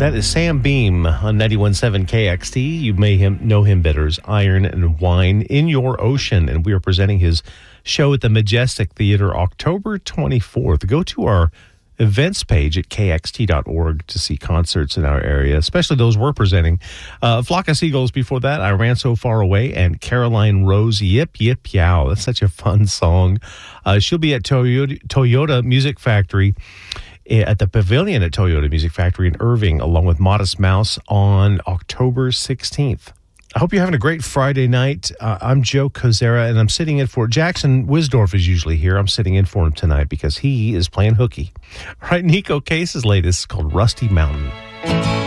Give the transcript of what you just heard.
That is Sam Beam on 91.7 KXT. You may know him better as Iron and Wine in Your Ocean. And we are presenting his show at the Majestic Theater October 24th. Go to our events page at kxt.org to see concerts in our area, especially those we're presenting. Flock of Seagulls before that, I Ran So Far Away, and Caroline Rose, Yip Yip Yow. That's such a fun song. She'll be at Toyota Music Factory, at the Pavilion at Toyota Music Factory in Irving, along with Modest Mouse on October 16th. I hope you're having a great Friday night. I'm Joe Kozera, and I'm sitting in for Jackson Wisdorf is usually here. I'm sitting in for him tonight because he is playing hooky. All right, Nico Case's latest is called Rusty Mountain.